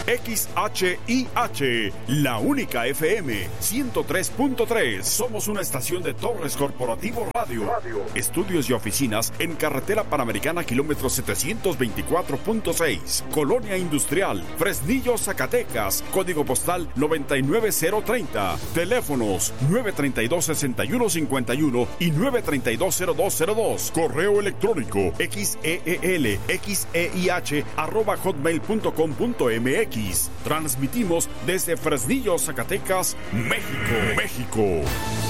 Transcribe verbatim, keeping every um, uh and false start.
X H I H, la única F M ciento tres punto tres. Somos una estación de Torres Corporativo Radio. Radio. Estudios y oficinas en Carretera Panamericana, kilómetro setecientos veinticuatro punto seis. Colonia Industrial, Fresnillo, Zacatecas. Código postal noventa y nueve cero treinta. Teléfonos nueve treinta y dos, sesenta y uno cincuenta y uno y nueve treinta y dos, cero dos cero dos. Correo electrónico xeel xeih arroba hotmail punto com punto mx. Transmitimos desde Fresnillo, Zacatecas, México, México.